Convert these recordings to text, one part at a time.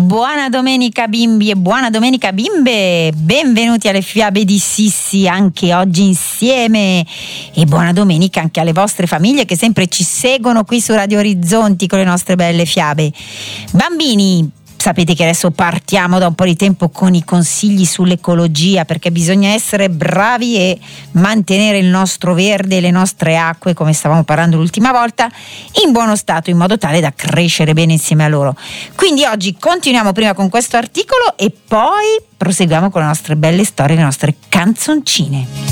Buona domenica bimbi e buona domenica bimbe, benvenuti alle fiabe di Sissi anche oggi insieme, e buona domenica anche alle vostre famiglie che sempre ci seguono qui su Radio Orizzonti con le nostre belle fiabe. Bambini, sapete che adesso partiamo da un po' di tempo con i consigli sull'ecologia, perché bisogna essere bravi e mantenere il nostro verde e le nostre acque, come stavamo parlando l'ultima volta, in buono stato, in modo tale da crescere bene insieme a loro. Quindi oggi continuiamo prima con questo articolo e poi proseguiamo con le nostre belle storie, le nostre canzoncine.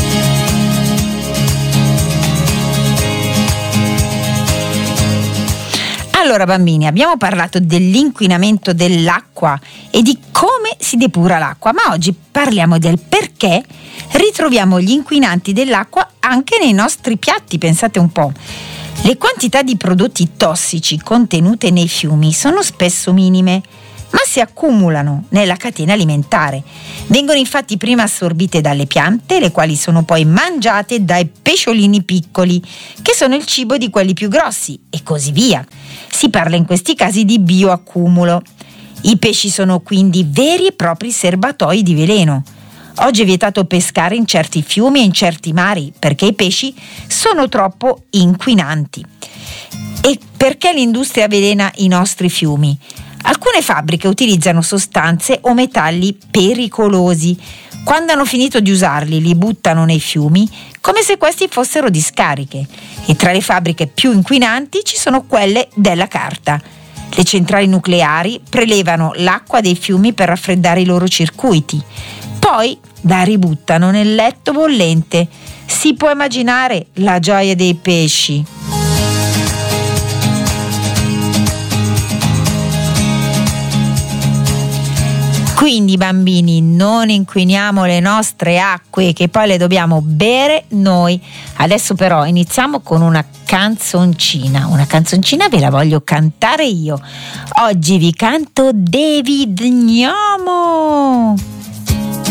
Allora bambini, abbiamo parlato dell'inquinamento dell'acqua e di come si depura l'acqua, ma oggi parliamo del perché ritroviamo gli inquinanti dell'acqua anche nei nostri piatti. Pensate un po'. Le quantità di prodotti tossici contenute nei fiumi sono spesso minime, ma si accumulano nella catena alimentare. Vengono infatti prima assorbite dalle piante, le quali sono poi mangiate dai pesciolini piccoli, che sono il cibo di quelli più grossi, e così via. Si parla in questi casi di bioaccumulo. I pesci sono quindi veri e propri serbatoi di veleno. Oggi è vietato pescare in certi fiumi e in certi mari, perché i pesci sono troppo inquinanti. E perché l'industria avvelena i nostri fiumi? Alcune fabbriche utilizzano sostanze o metalli pericolosi. Quando hanno finito di usarli, li buttano nei fiumi come se questi fossero discariche. E tra le fabbriche più inquinanti ci sono quelle della carta. Le centrali nucleari prelevano l'acqua dei fiumi per raffreddare i loro circuiti. Poi la ributtano nel letto bollente. Si può immaginare la gioia dei pesci. Quindi bambini, non inquiniamo le nostre acque, che poi le dobbiamo bere noi. Adesso però iniziamo con una canzoncina ve la voglio cantare io. Oggi vi canto David Gnomo.